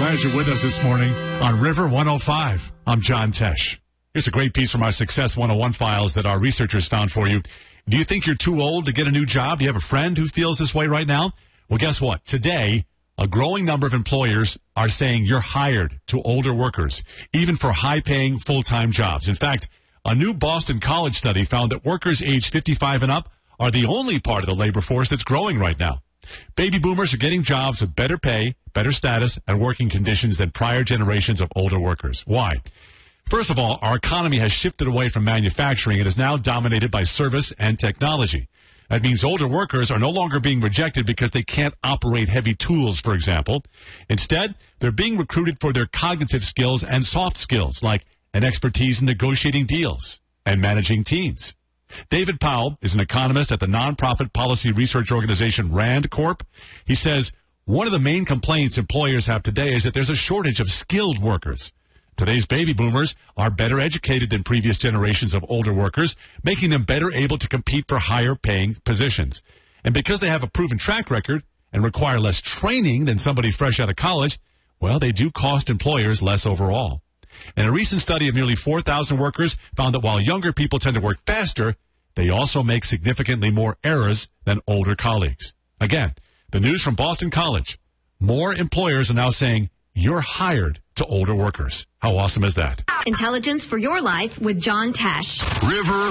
Glad you're with us this morning on River 105. I'm John Tesh. Here's a great piece from our Success 101 files that our researchers found for you. Do you think you're too old to get a new job? Do you have a friend who feels this way right now? Well, guess what? Today, a growing number of employers are saying you're hired to older workers, even for high-paying full-time jobs. In fact, a new Boston College study found that workers aged 55 and up are the only part of the labor force that's growing right now. Baby boomers are getting jobs with better pay, better status, and working conditions than prior generations of older workers. Why? First of all, our economy has shifted away from manufacturing and is now dominated by service and technology. That means older workers are no longer being rejected because they can't operate heavy tools, for example. Instead, they're being recruited for their cognitive skills and soft skills, like an expertise in negotiating deals and managing teams. David Powell is an economist at the nonprofit policy research organization RAND Corp. He says one of the main complaints employers have today is that there's a shortage of skilled workers. Today's baby boomers are better educated than previous generations of older workers, making them better able to compete for higher paying positions. And because they have a proven track record and require less training than somebody fresh out of college, well, they do cost employers less overall. And a recent study of nearly 4,000 workers found that while younger people tend to work faster, they also make significantly more errors than older colleagues. Again, the news from Boston College. More employers are now saying you're hired to older workers. How awesome is that? Intelligence for your life with John Tesh. River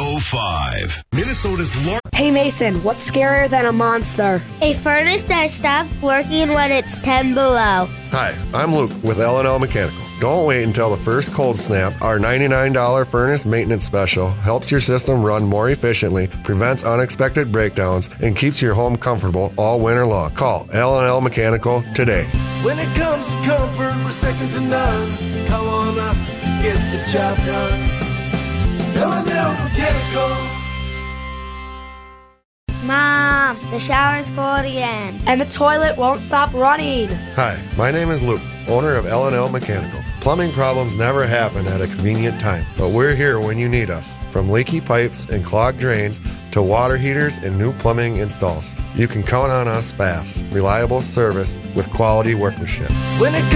105. Minnesota's largest. Hey Mason, what's scarier than a monster? A furnace that stops working when it's 10 below. Hi, I'm Luke with L&L Mechanical. Don't wait until the first cold snap. Our $99 furnace maintenance special helps your system run more efficiently, prevents unexpected breakdowns, and keeps your home comfortable all winter long. Call L&L Mechanical today. When it comes to comfort, we're second to none. Call on us to get the job done. L&L Mechanical. Mom, the shower's cold again. And the toilet won't stop running. Hi, my name is Luke, owner of L&L Mechanical. Plumbing problems never happen at a convenient time, but we're here when you need us. From leaky pipes and clogged drains to water heaters and new plumbing installs. You can count on us fast, reliable service with quality workmanship. When it